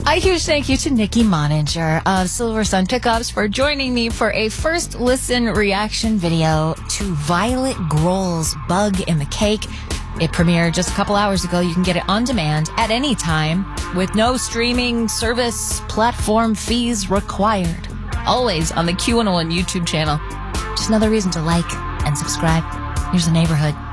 A huge thank you to Nikki Moninger of Silver Sun Pickups for joining me for a first listen reaction video to Violet Grohl's Bug in the Cake. It premiered just a couple hours ago. You can get it on demand at any time with no streaming service platform fees required. Always on the Q101 YouTube channel. Just another reason to like and subscribe. Here's the neighborhood.